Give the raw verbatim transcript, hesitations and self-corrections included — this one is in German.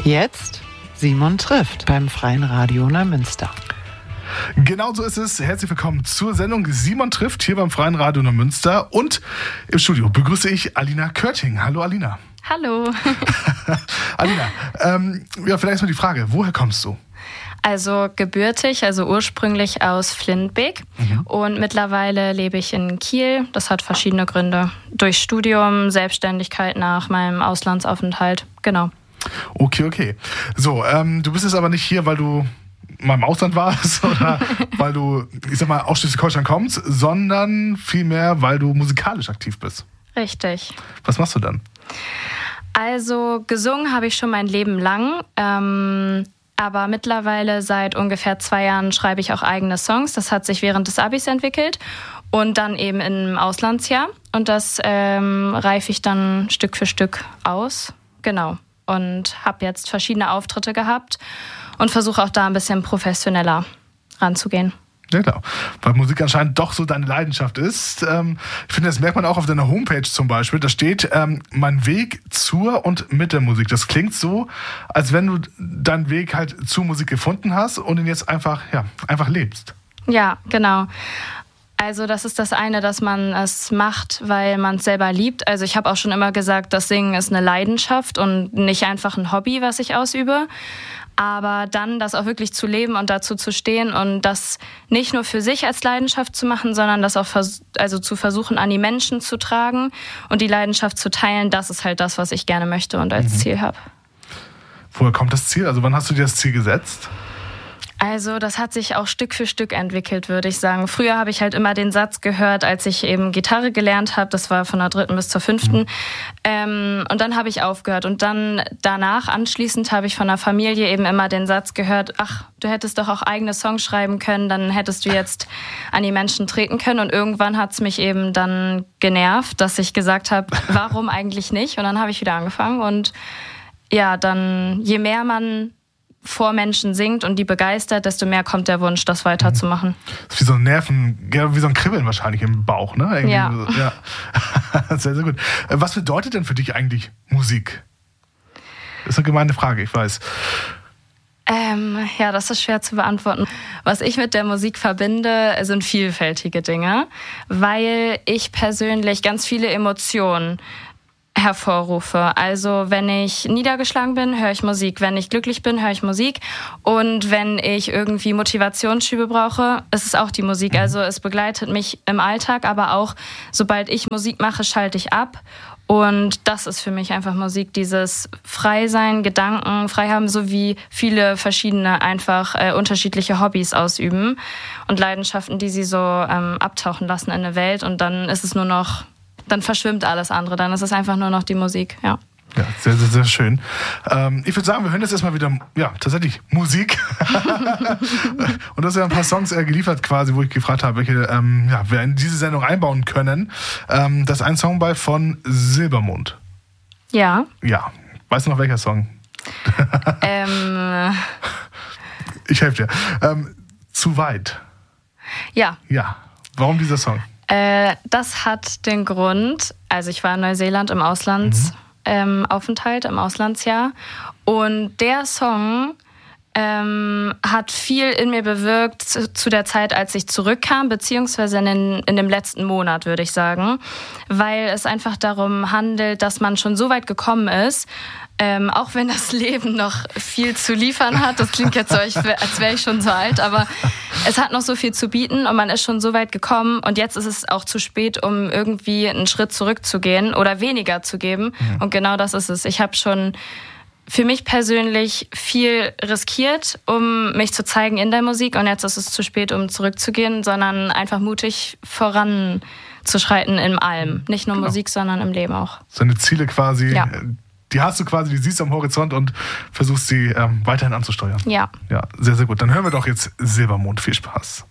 Jetzt Simon trifft beim Freien Radio Neumünster. Genau so ist es. Herzlich willkommen zur Sendung Simon trifft hier beim Freien Radio Neumünster. Und im Studio begrüße ich Alina Körting. Hallo Alina. Hallo. Alina, ähm, ja, vielleicht erstmal die Frage, woher kommst du? Also gebürtig, also ursprünglich aus Flintbeek mhm. und mittlerweile lebe ich in Kiel. Das hat verschiedene Gründe. Durch Studium, Selbstständigkeit nach meinem Auslandsaufenthalt, genau. Okay, okay. So, ähm, du bist jetzt aber nicht hier, weil du mal im Ausland warst oder weil du, ich sag mal, aus Schleswig-Holstein kommst, sondern vielmehr, weil du musikalisch aktiv bist. Richtig. Was machst du dann? Also gesungen habe ich schon mein Leben lang, ähm, aber mittlerweile seit ungefähr zwei Jahren schreibe ich auch eigene Songs. Das hat sich während des Abis entwickelt und dann eben im Auslandsjahr. Und das ähm, reife ich dann Stück für Stück aus. Genau. Und habe jetzt verschiedene Auftritte gehabt und versuche auch da ein bisschen professioneller ranzugehen. Ja klar, weil Musik anscheinend doch so deine Leidenschaft ist. Ähm, ich finde, das merkt man auch auf deiner Homepage zum Beispiel. Da steht, ähm, mein Weg zur und mit der Musik. Das klingt so, als wenn du deinen Weg halt zur Musik gefunden hast und ihn jetzt einfach, ja, einfach lebst. Ja, genau. Also das ist das eine, dass man es macht, weil man es selber liebt. Also ich habe auch schon immer gesagt, das Singen ist eine Leidenschaft und nicht einfach ein Hobby, was ich ausübe. Aber dann das auch wirklich zu leben und dazu zu stehen und das nicht nur für sich als Leidenschaft zu machen, sondern das auch vers- also zu versuchen, an die Menschen zu tragen und die Leidenschaft zu teilen, das ist halt das, was ich gerne möchte und als mhm. Ziel habe. Woher kommt das Ziel? Also wann hast du dir das Ziel gesetzt? Also das hat sich auch Stück für Stück entwickelt, würde ich sagen. Früher habe ich halt immer den Satz gehört, als ich eben Gitarre gelernt habe, das war von der dritten bis zur fünften. Mhm. Ähm, und dann habe ich aufgehört. Und dann danach, anschließend, habe ich von der Familie eben immer den Satz gehört, ach, du hättest doch auch eigene Songs schreiben können, dann hättest du jetzt an die Menschen treten können. Und irgendwann hat es mich eben dann genervt, dass ich gesagt habe, warum eigentlich nicht? Und dann habe ich wieder angefangen. Und ja, dann je mehr man vor Menschen singt und die begeistert, desto mehr kommt der Wunsch, das weiterzumachen. Das ist wie so ein Nerven, wie so ein Kribbeln wahrscheinlich im Bauch, ne? Irgendwie ja. So, ja. Sehr, sehr gut. Was bedeutet denn für dich eigentlich Musik? Das ist eine gemeine Frage, ich weiß. Ähm, ja, das ist schwer zu beantworten. Was ich mit der Musik verbinde, sind vielfältige Dinge, weil ich persönlich ganz viele Emotionen hervorrufe. Also wenn ich niedergeschlagen bin, höre ich Musik. Wenn ich glücklich bin, höre ich Musik. Und wenn ich irgendwie Motivationsschübe brauche, ist es auch die Musik. Also es begleitet mich im Alltag, aber auch sobald ich Musik mache, schalte ich ab. Und das ist für mich einfach Musik, dieses Freisein, Gedanken frei haben, sowie viele verschiedene einfach äh, unterschiedliche Hobbys ausüben und Leidenschaften, die sie so ähm, abtauchen lassen in der Welt. Und dann ist es nur noch dann verschwimmt alles andere. Dann ist es einfach nur noch die Musik, ja. Ja, sehr, sehr, sehr schön. Ähm, ich würde sagen, wir hören jetzt erstmal wieder, ja, tatsächlich Musik. Und du hast ja ein paar Songs äh, geliefert quasi, wo ich gefragt habe, welche ähm, ja, wir in diese Sendung einbauen können. Ähm, das ist ein Song bei von Silbermond. Ja. Ja. Weißt du noch, welcher Song? ähm. Ich helfe dir. Ähm, zu weit. Ja. Ja. Warum dieser Song? Äh, das hat den Grund, also ich war in Neuseeland im Auslandsaufenthalt, mhm. ähm, im Auslandsjahr. Und der Song ähm, hat viel in mir bewirkt zu, zu der Zeit, als ich zurückkam, beziehungsweise in, den, in dem letzten Monat, würde ich sagen. Weil es einfach darum handelt, dass man schon so weit gekommen ist, Ähm, auch wenn das Leben noch viel zu liefern hat. Das klingt jetzt so, als wäre ich schon so alt, aber es hat noch so viel zu bieten und man ist schon so weit gekommen und jetzt ist es auch zu spät, um irgendwie einen Schritt zurückzugehen oder weniger zu geben. Mhm. Und genau das ist es. Ich habe schon für mich persönlich viel riskiert, um mich zu zeigen in der Musik und jetzt ist es zu spät, um zurückzugehen, sondern einfach mutig voranzuschreiten in allem. Nicht nur genau. Musik, sondern im Leben auch. Seine Ziele quasi... Ja. Die hast du quasi, die siehst du am Horizont und versuchst sie ähm, weiterhin anzusteuern. Ja. Ja, sehr, sehr gut. Dann hören wir doch jetzt Silbermond. Viel Spaß.